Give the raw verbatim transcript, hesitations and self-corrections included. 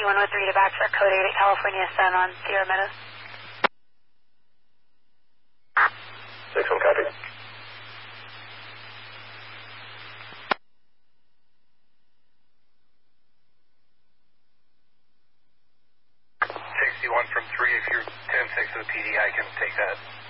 sixty-one oh three to back for code eight at California Sun on Sierra Meadows. six one copy. sixty-one from three, if you're ten six of the P D, I can take that.